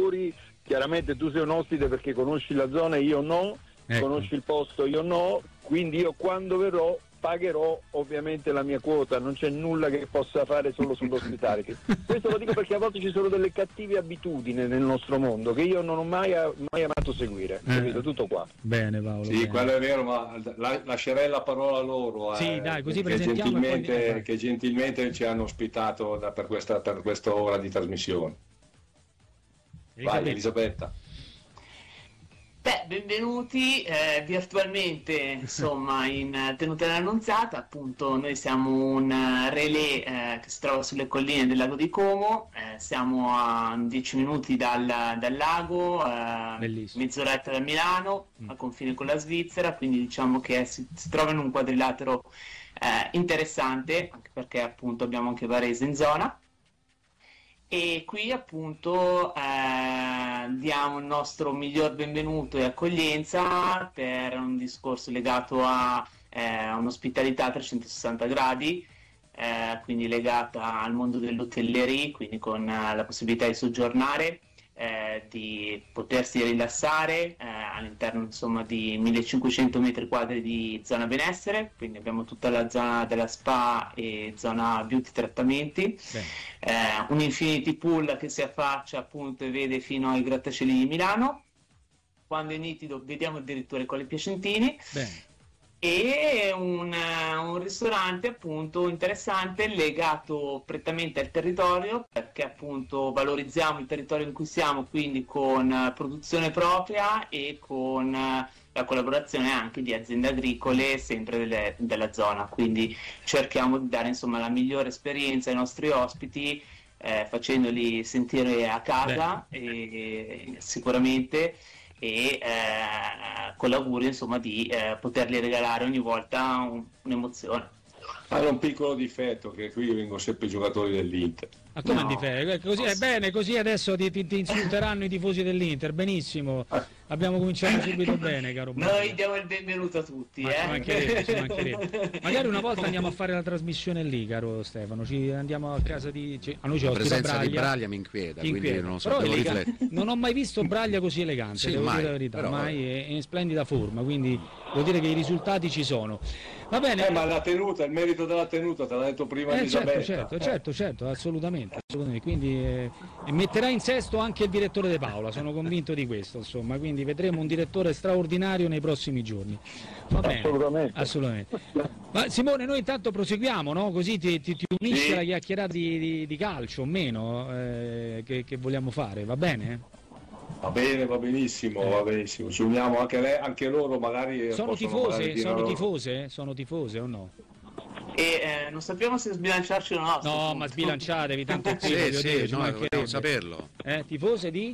lavori. Chiaramente tu sei un ospite perché conosci la zona, io no, conosci il posto, io no, quindi io quando verrò pagherò ovviamente la mia quota, non c'è nulla che possa fare solo sull'ospitale. Questo lo dico perché a volte ci sono delle cattive abitudini nel nostro mondo che io non ho mai amato seguire, capito? Tutto qua. Bene Paolo. Sì, bene. quello è vero, ma lascerei la parola a loro. Sì, dai, così che presentiamo che gentilmente ci hanno ospitato per questa ora di trasmissione. Vai Elisabetta. Benvenuti virtualmente, insomma, in tenuta dell'annunziata. Appunto, noi siamo un relè che si trova sulle colline del lago di Como, siamo a 10 minuti dal lago, mezz'oretta da Milano, al confine con la Svizzera, quindi diciamo che si trova in un quadrilatero interessante, anche perché appunto abbiamo anche Varese in zona. E qui appunto diamo il nostro miglior benvenuto e accoglienza per un discorso legato a un'ospitalità a 360 gradi, quindi legata al mondo dell'hotellerie, quindi con la possibilità di soggiornare, di potersi rilassare all'interno insomma di 1500 metri quadri di zona benessere, quindi abbiamo tutta la zona della spa e zona beauty trattamenti, un infinity pool che si affaccia appunto e vede fino ai grattacieli di Milano, quando è nitido vediamo addirittura i Colli Piacentini. E un ristorante appunto interessante legato prettamente al territorio, perché appunto valorizziamo il territorio in cui siamo, quindi con produzione propria e con la collaborazione anche di aziende agricole sempre della zona, quindi cerchiamo di dare insomma la migliore esperienza ai nostri ospiti, facendoli sentire a casa sicuramente, e con l'augurio insomma di potergli regalare ogni volta un'emozione. Hanno un piccolo difetto, che qui vengono sempre i giocatori dell'Inter. Ma come difetto? Così è bene, così adesso ti insulteranno i tifosi dell'Inter, benissimo. Abbiamo cominciato subito bene, caro Bruno. Noi diamo il benvenuto a tutti, ci mancherebbe. Magari una volta andiamo a fare la trasmissione lì, caro Stefano, andiamo a casa di... a noi ci la ospita presenza Braglia. di Braglia mi inquieta, quindi non so, devo riflettere. Non ho mai visto Braglia così elegante, devo dire la verità, però, mai è in splendida forma, quindi devo dire che i risultati ci sono. Va bene. Ma la tenuta, il merito della tenuta, te l'ha detto prima Elisabetta. Certo, assolutamente. Quindi metterà in sesto anche il direttore De Paola, sono convinto di questo, insomma, quindi vedremo un direttore straordinario nei prossimi giorni. Va bene, assolutamente. Ma Simone, noi intanto proseguiamo, no? Così ti unisci alla chiacchierata di calcio o meno che vogliamo fare, va bene? Va bene, va benissimo, ci uniamo anche loro, magari sono tifose o no? E non sappiamo se sbilanciarci o no. No, ma sbilanciatevi, tanto qui dobbiamo saperlo. Tifose di?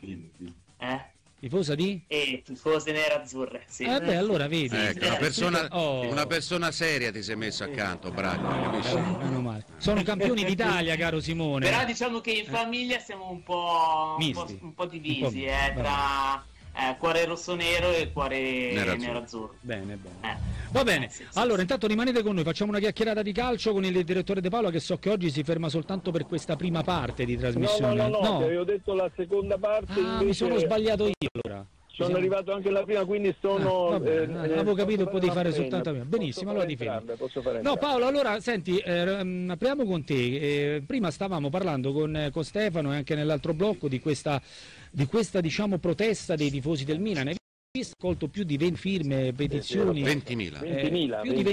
Tifosa di? Tifose nerazzurre, sì. Allora vedi. Ecco, una persona seria ti sei messo accanto, bravo, capisci? Meno male. Sono campioni d'Italia, caro Simone. Però diciamo che in famiglia siamo un po' divisi, tra cuore rosso-nero e cuore nero-azzurro. Bene. Va bene, allora intanto rimanete con noi, facciamo una chiacchierata di calcio con il direttore De Paola, che so che oggi si ferma soltanto per questa prima parte di trasmissione. No, ti avevo detto la seconda parte. Mi sono sbagliato io allora. Sono arrivato anche alla prima, quindi avevo capito che potevi fare soltanto la prima. Benissimo, allora ti fermi. No, Paolo, allora senti, apriamo con te. Prima stavamo parlando con Stefano e anche nell'altro blocco di questa diciamo protesta dei tifosi del Milan. Hai accolto più di 20 firme, petizioni, 20.000. Più di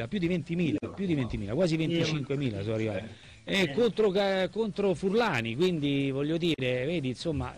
20.000, quasi 25.000 sono arrivati. Contro Furlani, quindi voglio dire, vedi, insomma,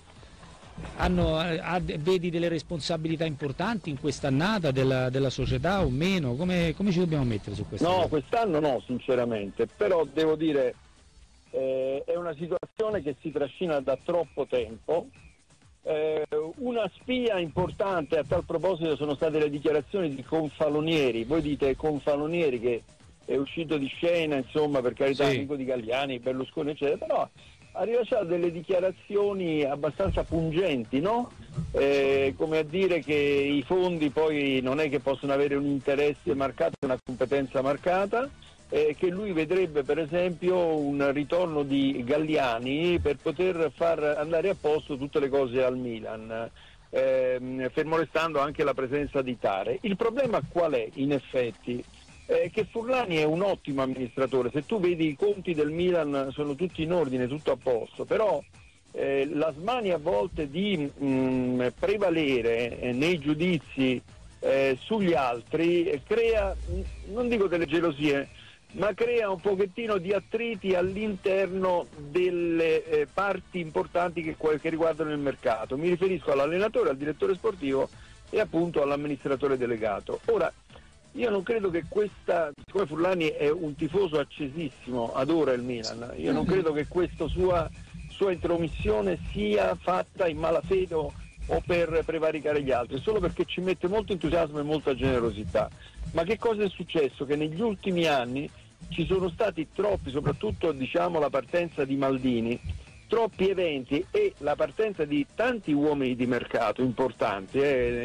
vedi delle responsabilità importanti in quest'annata della società o meno? Come ci dobbiamo mettere su questo? No, quest'anno no, sinceramente, però devo dire è una situazione che si trascina da troppo tempo. Una spia importante a tal proposito sono state le dichiarazioni di Confalonieri. Voi dite Confalonieri che è uscito di scena, insomma, per carità, amico di Galliani, Berlusconi eccetera, però ha rilasciato delle dichiarazioni abbastanza pungenti, no? Come a dire che i fondi poi non è che possono avere un interesse marcato, una competenza marcata, che lui vedrebbe per esempio un ritorno di Galliani per poter far andare a posto tutte le cose al Milan, fermo restando anche la presenza di Tare. Il problema qual è in effetti? Che Furlani è un ottimo amministratore, se tu vedi i conti del Milan sono tutti in ordine, tutto a posto, però la smania a volte di prevalere nei giudizi sugli altri crea, non dico delle gelosie, ma crea un pochettino di attriti all'interno delle parti importanti che riguardano il mercato. Mi riferisco all'allenatore, al direttore sportivo e appunto all'amministratore delegato. Ora, io non credo che siccome Furlani è un tifoso accesissimo, adora il Milan, io non credo che questa sua intromissione sia fatta in malafede o per prevaricare gli altri, solo perché ci mette molto entusiasmo e molta generosità. Ma che cosa è successo? Che negli ultimi anni ci sono stati troppi, soprattutto diciamo la partenza di Maldini, troppi eventi e la partenza di tanti uomini di mercato importanti,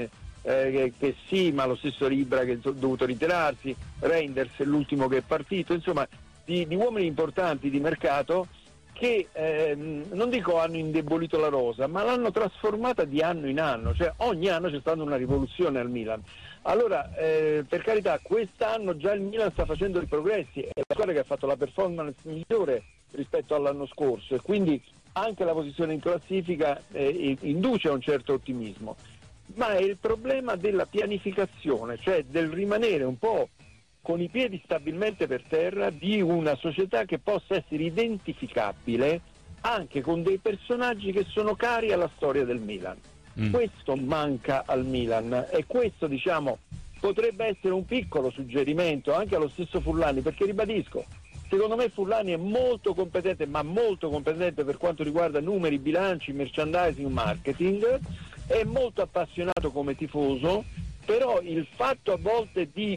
che sì, ma lo stesso Ribra che è dovuto ritirarsi, Reinders è l'ultimo che è partito, insomma di uomini importanti di mercato che non dico hanno indebolito la rosa, ma l'hanno trasformata di anno in anno, cioè ogni anno c'è stata una rivoluzione al Milan. Allora, per carità, quest'anno già il Milan sta facendo i progressi, è la squadra che ha fatto la performance migliore rispetto all'anno scorso e quindi anche la posizione in classifica induce a un certo ottimismo. Ma è il problema della pianificazione, cioè del rimanere un po' con i piedi stabilmente per terra di una società che possa essere identificabile anche con dei personaggi che sono cari alla storia del Milan. Questo manca al Milan e questo, diciamo, potrebbe essere un piccolo suggerimento anche allo stesso Furlani, perché ribadisco, secondo me Furlani è molto competente, ma molto competente per quanto riguarda numeri, bilanci, merchandising, marketing, è molto appassionato come tifoso, però il fatto a volte di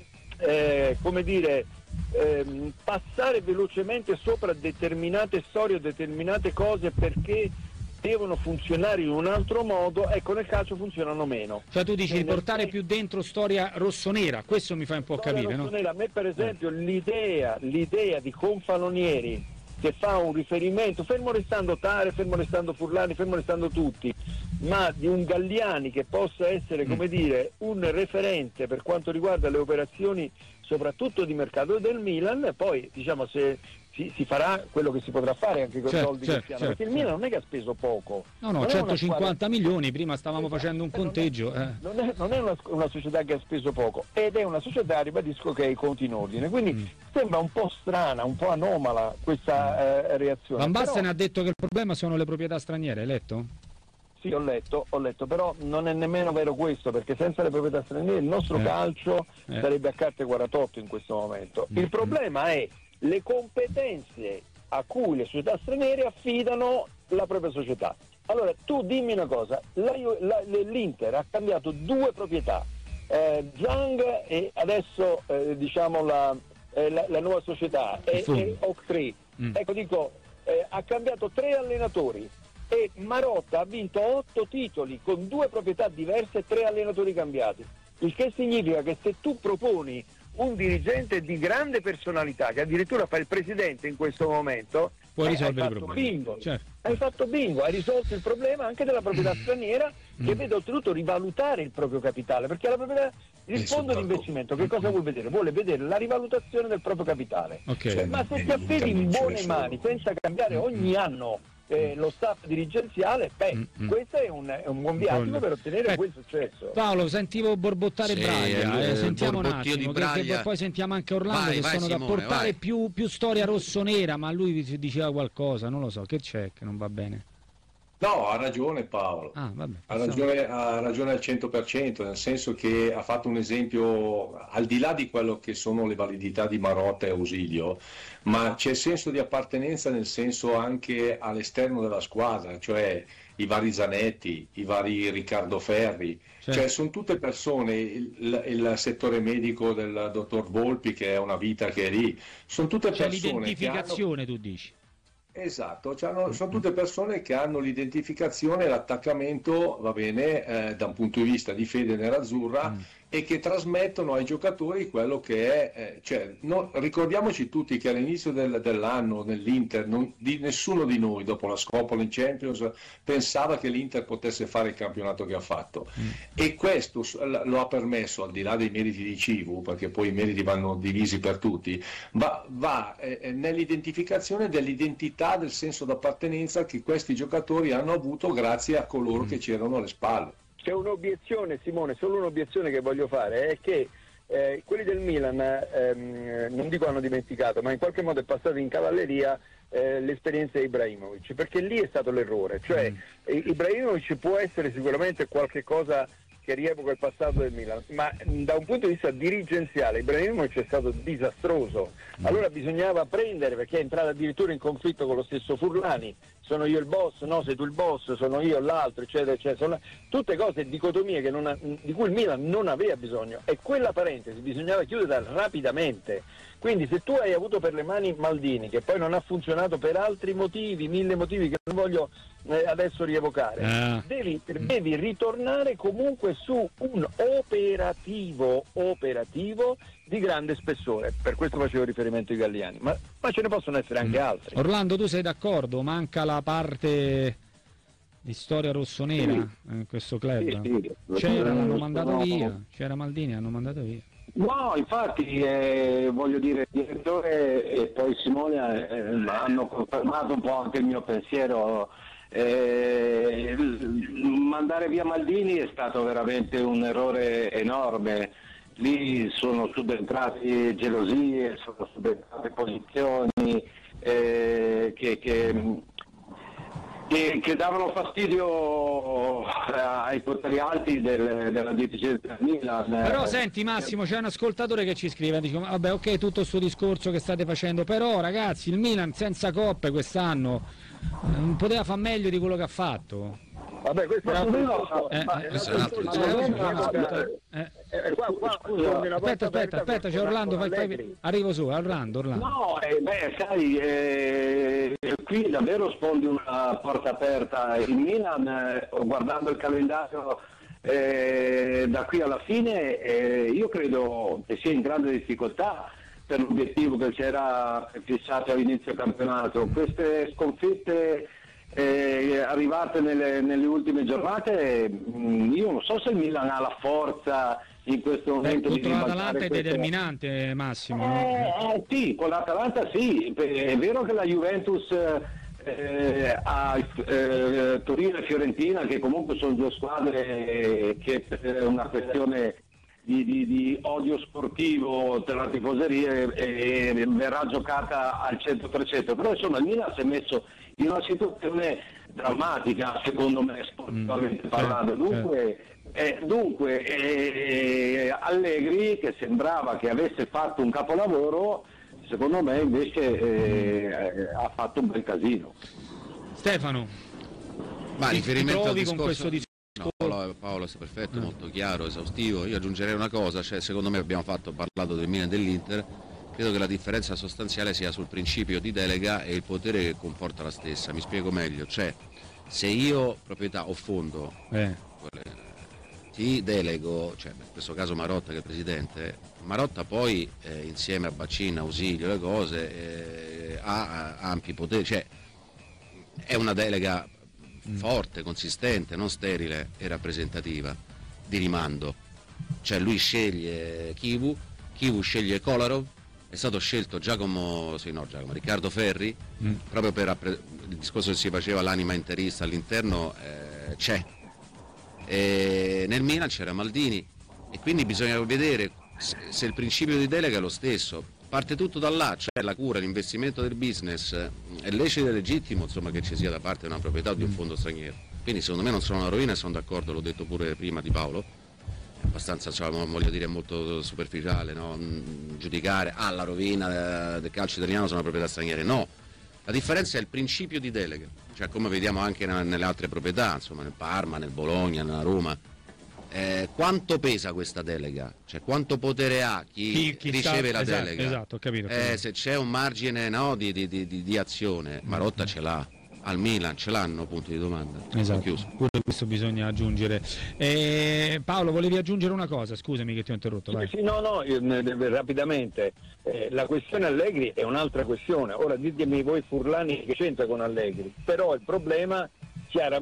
passare velocemente sopra determinate storie o determinate cose perché devono funzionare in un altro modo, ecco, nel calcio funzionano meno. Cioè tu dici di portare più dentro storia rossonera, questo mi fa un po' capire, no? A me per esempio l'idea di Confalonieri che fa un riferimento, fermo restando Tare, fermo restando Furlani, fermo restando tutti, ma di un Galliani che possa essere, come dire, un referente per quanto riguarda le operazioni soprattutto di mercato del Milan, e poi diciamo se si farà quello che si potrà fare anche con i soldi che si hanno, perché il Milan non è che ha speso poco. No, 150 milioni, prima stavamo facendo un conteggio. Non è una società che ha speso poco, ed è una società, ribadisco, che ha i conti in ordine, quindi sembra un po' strana, un po' anomala questa reazione. Van Basten ha detto che il problema sono le proprietà straniere, hai letto? Sì, ho letto, però non è nemmeno vero questo, perché senza le proprietà straniere il nostro calcio sarebbe a carte 48 in questo momento. Il problema è le competenze a cui le società straniere affidano la propria società. Allora, tu dimmi una cosa, l'Inter ha cambiato 2 proprietà, Zhang e adesso diciamo la nuova società, e Oak-Tree. Ecco, dico, ha cambiato 3 allenatori. E Marotta ha vinto 8 titoli con 2 proprietà diverse e 3 allenatori cambiati, il che significa che se tu proponi un dirigente di grande personalità che addirittura fa il presidente in questo momento, puoi risolvere il problema. Bingo. Certo. Hai fatto bingo, hai risolto il problema anche della proprietà straniera che vede oltretutto rivalutare il proprio capitale, perché la proprietà, il fondo di investimento che cosa vuol vedere? Vuole vedere la rivalutazione del proprio capitale. Ma se ti affidi in buone mani senza cambiare ogni anno lo staff dirigenziale, questo è un buon viatico per ottenere quel successo. Paolo, sentivo borbottare Braglia, sentiamo un attimo, che poi sentiamo anche Orlando, che sono Simone, da portare più storia rossonera, ma lui diceva qualcosa, non lo so, che c'è che non va bene? No, ha ragione Paolo, ha ragione al 100%, nel senso che ha fatto un esempio al di là di quello che sono le validità di Marotta e Ausilio, ma c'è senso di appartenenza nel senso anche all'esterno della squadra, cioè i vari Zanetti, i vari Riccardo Ferri, cioè sono tutte persone, il settore medico del dottor Volpi che è una vita che è lì, sono tutte persone l'identificazione, tu dici. Esatto, sono tutte persone che hanno l'identificazione e l'attaccamento, va bene, da un punto di vista di fede nerazzurra e che trasmettono ai giocatori quello che è, ricordiamoci tutti che all'inizio dell'anno nell'Inter nessuno di noi dopo la scopola in Champions pensava che l'Inter potesse fare il campionato che ha fatto, e questo lo ha permesso, al di là dei meriti di Civu, perché poi i meriti vanno divisi per tutti, va nell'identificazione dell'identità, del senso d'appartenenza che questi giocatori hanno avuto grazie a coloro che c'erano alle spalle. C'è un'obiezione, Simone, solo un'obiezione che voglio fare, è che quelli del Milan, non dico hanno dimenticato, ma in qualche modo è passato in cavalleria l'esperienza di Ibrahimovic, perché lì è stato l'errore, cioè Ibrahimovic può essere sicuramente qualche cosa che rievoca il passato del Milan, ma da un punto di vista dirigenziale Ibrahimovic è stato disastroso. Allora bisognava prendere, perché è entrato addirittura in conflitto con lo stesso Furlani, sono io il boss, no, sei tu il boss, sono io l'altro, eccetera, eccetera. Sono tutte cose, dicotomie di cui il Milan non aveva bisogno, e quella parentesi bisognava chiuderla rapidamente. Quindi se tu hai avuto per le mani Maldini, che poi non ha funzionato per altri motivi, 1000 motivi che non voglio adesso rievocare, devi ritornare comunque su un operativo di grande spessore. Per questo facevo riferimento ai Galliani, ma ce ne possono essere anche altri. Orlando, tu sei d'accordo? Manca la parte di storia rossonera in questo club? Sì. L'hanno mandato via, c'era Maldini, hanno mandato via. No, infatti voglio dire, il direttore e poi Simone hanno confermato un po' anche il mio pensiero. Mandare via Maldini è stato veramente un errore enorme. Lì sono subentrate gelosie, sono subentrate posizioni che davano fastidio ai poteri alti della dirigenza del Milan. Però senti Massimo, c'è un ascoltatore che ci scrive, dice vabbè, ok, tutto questo discorso che state facendo, però ragazzi il Milan senza coppe quest'anno poteva fare meglio di quello che ha fatto. Vabbè, questo è un altro. Aspetta, c'è Orlando, arrivo su, Orlando. No, sai, qui davvero sfondi una porta aperta. Il Milan, guardando il calendario da qui alla fine, io credo che sia in grande difficoltà per l'obiettivo che c'era fissato all'inizio campionato. Queste sconfitte arrivate nelle ultime giornate, io non so se il Milan ha la forza in questo momento di ribaltare. L'Atalanta è determinante, Massimo. Sì, con l'Atalanta sì, è vero che la Juventus ha Torino e Fiorentina, che comunque sono due squadre che per una questione di odio sportivo tra la tifoseria verrà giocata al 100%, però insomma il Milan si è messo in una situazione drammatica, secondo me, sportivamente parlando. Dunque Allegri, che sembrava che avesse fatto un capolavoro, secondo me invece ha fatto un bel casino. Stefano, ma riferimento al discorso con questo discorso? No, Paolo è perfetto, molto chiaro, esaustivo. Io aggiungerei una cosa, cioè secondo me abbiamo parlato del Milan e dell'Inter, credo che la differenza sostanziale sia sul principio di delega e il potere che comporta la stessa. Mi spiego meglio, cioè se io proprietà o fondo ti delego, cioè in questo caso Marotta che è il presidente, Marotta poi insieme a Bacin, Ausilio, le cose ha ampi poteri, cioè è una delega forte, consistente, non sterile e rappresentativa, di rimando. Cioè lui sceglie Chivu sceglie Kolarov, è stato scelto Riccardo Ferri, proprio per il discorso che si faceva, l'anima interista all'interno c'è. E nel Milan c'era Maldini, e quindi bisogna vedere se il principio di delega è lo stesso. Parte tutto da là, cioè la cura, l'investimento del business, è lecito e legittimo, insomma, che ci sia da parte di una proprietà o di un fondo straniero. Quindi secondo me non sono una rovina, e sono d'accordo, l'ho detto pure prima di Paolo, è abbastanza, voglio dire, molto superficiale, no? Giudicare la rovina del calcio italiano sono proprietà straniere, no. La differenza è il principio di delega, cioè come vediamo anche nelle altre proprietà, insomma nel Parma, nel Bologna, nella Roma. Quanto pesa questa delega? Cioè quanto potere ha chi riceve la delega? Esatto, ho capito. Se c'è un margine di azione, Marotta ce l'ha. al Milan ce l'hanno, punti di domanda. Esatto, chiuso. Pure questo bisogna aggiungere. Paolo, volevi aggiungere una cosa? Scusami che ti ho interrotto. Vai. Sì, no, rapidamente. La questione Allegri è un'altra questione. Ora ditemi voi Furlani che c'entra con Allegri, però il problema chiaramente